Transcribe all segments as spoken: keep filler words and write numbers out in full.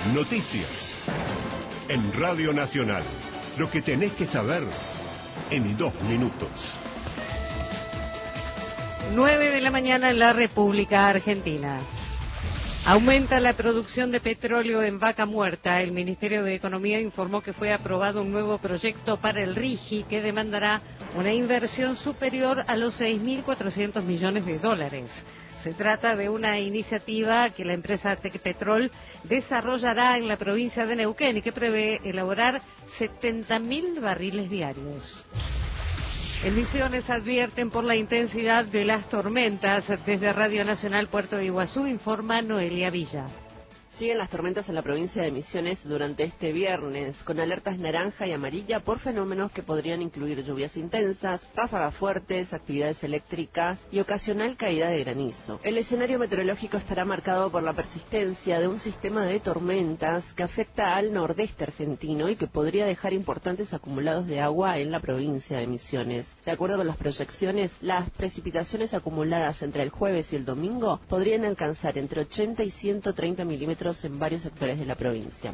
Noticias. En Radio Nacional. Lo que tenés que saber en dos minutos. nueve de la mañana en la República Argentina. Aumenta la producción de petróleo en Vaca Muerta. El Ministerio de Economía informó que fue aprobado un nuevo proyecto para el RIGI que demandará una inversión superior a los seis mil cuatrocientos millones de dólares. Se trata de una iniciativa que la empresa Tecpetrol desarrollará en la provincia de Neuquén y que prevé elaborar setenta mil barriles diarios. En Misiones advierten por la intensidad de las tormentas. Desde Radio Nacional Puerto de Iguazú informa Noelia Villa. Siguen las tormentas en la provincia de Misiones durante este viernes, con alertas naranja y amarilla por fenómenos que podrían incluir lluvias intensas, ráfagas fuertes, actividades eléctricas y ocasional caída de granizo. El escenario meteorológico estará marcado por la persistencia de un sistema de tormentas que afecta al nordeste argentino y que podría dejar importantes acumulados de agua en la provincia de Misiones. De acuerdo con las proyecciones, las precipitaciones acumuladas entre el jueves y el domingo podrían alcanzar entre ochenta y ciento treinta milímetros en varios sectores de la provincia.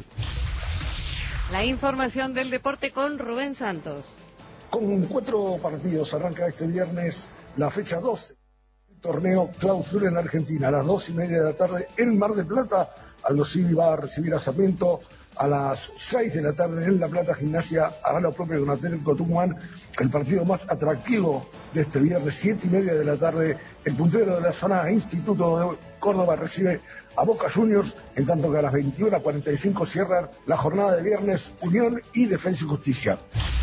La información del deporte con Rubén Santos. Con cuatro partidos arranca este viernes la fecha doce del torneo Clausura en Argentina. A las dos y media de la tarde en Mar del Plata, Aldo Civi va a recibir a Sarmiento. A las seis de la tarde en La Plata, Gimnasia hará lo propio con Atlético Tucumán. El partido más atractivo de este viernes, siete y media de la tarde, el puntero de la zona Instituto de Córdoba recibe a Boca Juniors, en tanto que a las veintiuna cuarenta y cinco cierran la jornada de viernes Unión y Defensa y Justicia.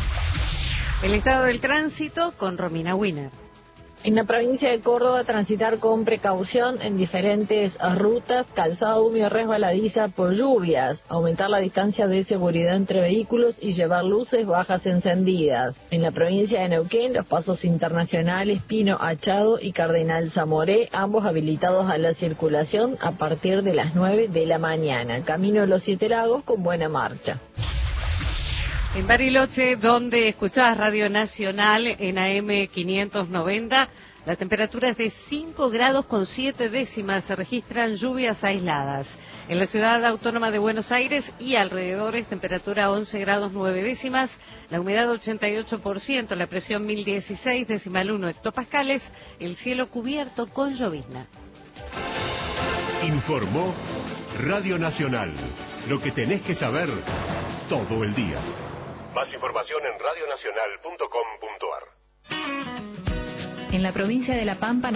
El estado del tránsito con Romina Wiener. En la provincia de Córdoba, transitar con precaución en diferentes rutas, calzado húmedo y resbaladiza por lluvias, aumentar la distancia de seguridad entre vehículos y llevar luces bajas encendidas. En la provincia de Neuquén, los pasos internacionales Pino Achado y Cardenal Zamoré, ambos habilitados a la circulación a partir de las nueve de la mañana. Camino de los Siete Lagos con buena marcha. En Bariloche, donde escuchás Radio Nacional en A M quinientos noventa, la temperatura es de cinco grados con siete décimas, se registran lluvias aisladas. En la ciudad autónoma de Buenos Aires y alrededores, temperatura once grados nueve décimas, la humedad ochenta y ocho por ciento, la presión mil dieciséis decimal uno hectopascales, el cielo cubierto con llovizna. Informó Radio Nacional, lo que tenés que saber todo el día. Más información en radio nacional punto com punto a r. En la provincia de La Pampa